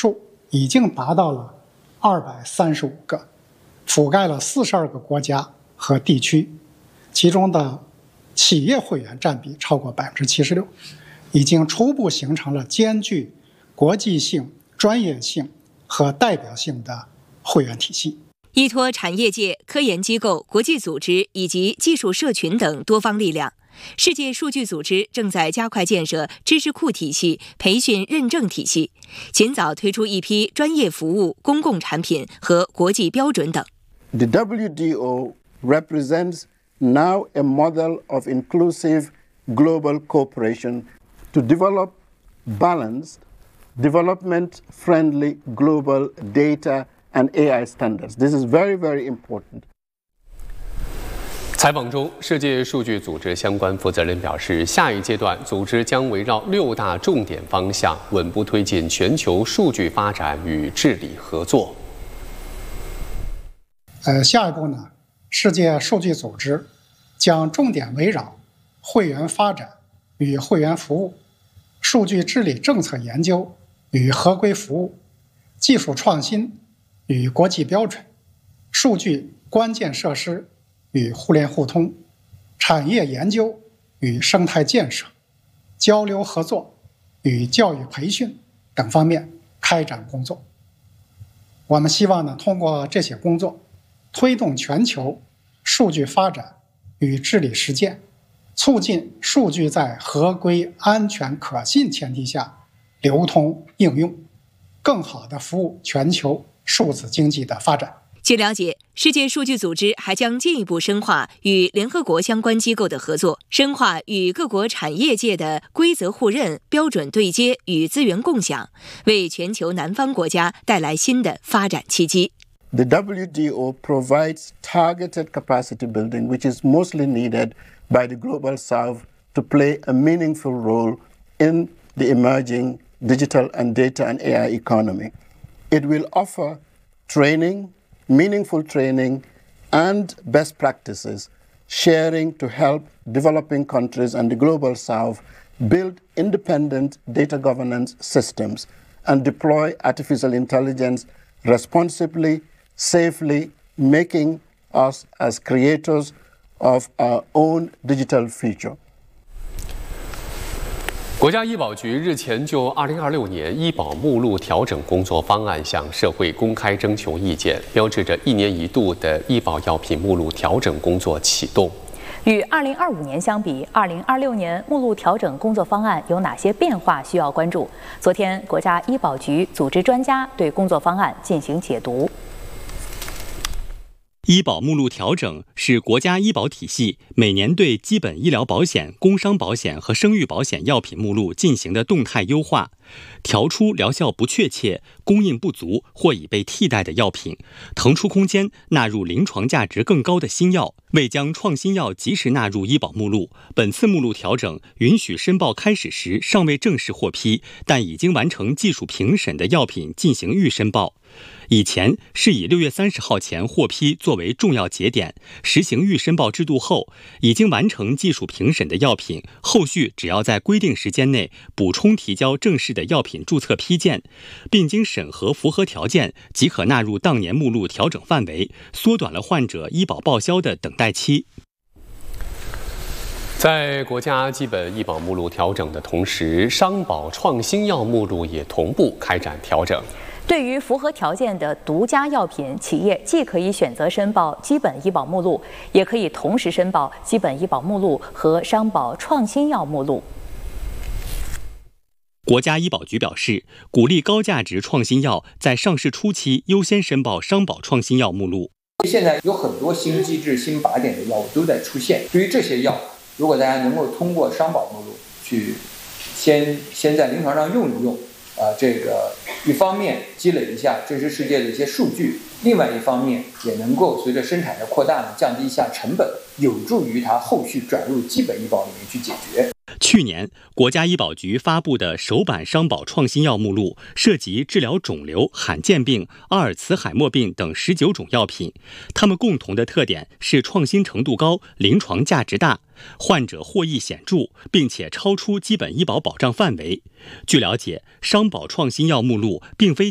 数已经达到了235个，覆盖了42个国家和地区，其中的企业会员占比超过76%，已经初步形成了兼具国际性、专业性和代表性的会员体系。 依托产业界、科研机构、国际组织以及技术社群等多方力量，世界数据组织正在加快建设知识库体系、培训认证体系，尽早推出一批专业服务、公共产品和国际标准等。 The WTO represents now a model of inclusive global cooperation to develop balanced, development-friendly global data and AI standards. This is very, very important. 采访中，世界数据组织相关负责人表示，下一阶段组织将围绕6大重点方向，稳步推进全球数据发展与治理合作。 下一步呢，世界数据组织将重点围绕会员发展与会员服务、数据治理政策研究与合规服务、技术创新与国际标准、数据关键设施与互联互通、产业研究与生态建设、交流合作与教育培训等方面开展工作。我们希望呢，通过这些工作，推动全球数据发展与治理实践，促进数据在合规、安全、可信前提下流通应用，更好地服务全球数字经济的发展。 据了解，世界数据组织还将进一步深化与联合国相关机构的合作，深化与各国产业界的规则互认、标准对接与资源共享，为全球南方国家带来新的发展契机。 The WTO provides targeted capacity building, which is mostly needed by the Global South to play a meaningful role in the emerging digital and data and AI economy. It will offer training, meaningful training, and best practices, sharing to help developing countries and the Global South build independent data governance systems and deploy artificial intelligence responsibly, safely, making us as creators of our own digital future. 国家医保局日前就2026年医保目录调整工作方案向社会公开征求意见，标志着1年1度的医保药品目录调整工作启动。 与2025年相比，2026年目录调整工作方案有哪些变化需要关注？昨天，国家医保局组织专家对工作方案进行解读。 医保目录调整是国家医保体系每年对基本医疗保险、工伤保险和生育保险药品目录进行的动态优化，调出疗效不确切、供应不足或已被替代的药品，腾出空间纳入临床价值更高的新药。为将创新药及时纳入医保目录，本次目录调整允许申报开始时尚未正式获批，但已经完成技术评审的药品进行预申报。以前是以6月30号前获批作为重要节点，实行预申报制度后，已经完成技术评审的药品，后续只要在规定时间内补充提交正式的药品注册批件，并经审核符合条件，即可纳入当年目录调整范围，缩短了患者医保报销的等待期。 在国家基本医保目录调整的同时，商保创新药目录也同步开展调整。 对于符合条件的独家药品，企业既可以选择申报基本医保目录，也可以同时申报基本医保目录和商保创新药目录。 国家医保局表示，鼓励高价值创新药在上市初期优先申报商保创新药目录。 现在有很多新机制、新靶点的药物都在出现，对于这些药，如果大家能够通过商保目录去先在临床上用一用，这个一方面积累一下真实世界的一些数据，另外一方面也能够随着生产的扩大呢，降低一下成本，有助于它后续转入基本医保里面去解决。 去年，国家医保局发布的首版商保创新药目录涉及治疗肿瘤、罕见病、阿尔茨海默病等19种药品，它们共同的特点是创新程度高、临床价值大、患者获益显著，并且超出基本医保保障范围。据了解，商保创新药目录并非